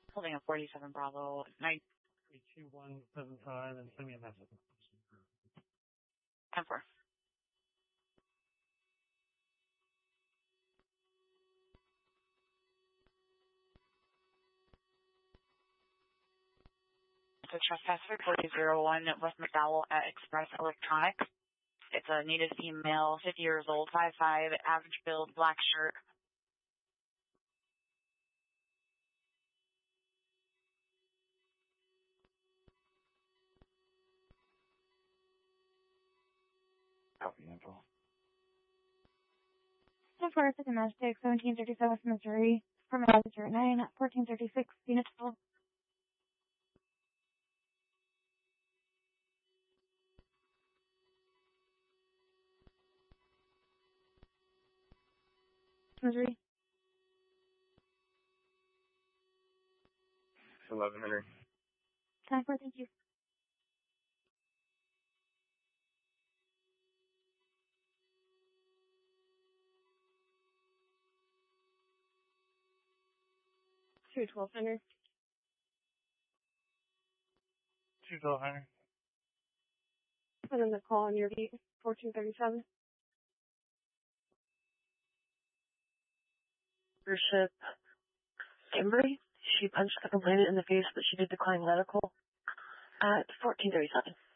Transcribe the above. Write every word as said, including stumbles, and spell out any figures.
Holding a forty-seven Bravo. Night. three two one seven five and send me a message. ten four. It's a trespasser, forty oh one West McDowell at Express Electronics. It's a native female, fifty years old, five five, average build, black shirt. Copy info. ten four, Second Majestic, seventeen thirty-seven West Missouri. Permit officer at nine, fourteen thirty-six, Phoenixville. Missouri. eleven hundred. ten four, thank you. Two twelve hundred. two twelve hundred. And then the call on your beat, fourteen thirty-seven. Your ship, Kimberly, she punched the complainant in the face, but she did decline medical at fourteen thirty-seven.